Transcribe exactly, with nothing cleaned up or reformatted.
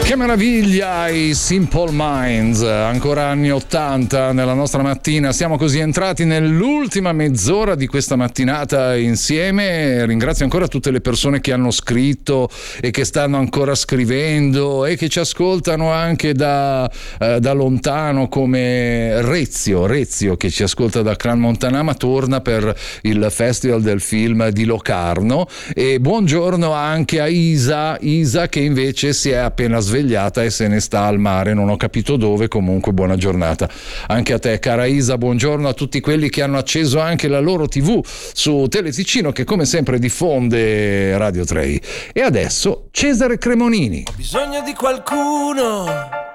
Che meraviglia, i Simple Minds, ancora anni ottanta nella nostra mattina. Siamo così entrati nell'ultima mezz'ora di questa mattinata insieme. Ringrazio ancora tutte le persone che hanno scritto e che stanno ancora scrivendo e che ci ascoltano anche da, eh, da lontano, come Rezio, Rezio che ci ascolta da Cran Montana, ma torna per il Festival del Film di Locarno. E buongiorno anche a Isa, Isa che invece si è appena svegliata e se ne sta al mare, non ho capito dove. Comunque buona giornata anche a te, cara Isa. Buongiorno a tutti quelli che hanno acceso anche la loro tivù su Teleticino, che come sempre diffonde Radio tre. E adesso Cesare Cremonini. Ho bisogno di qualcuno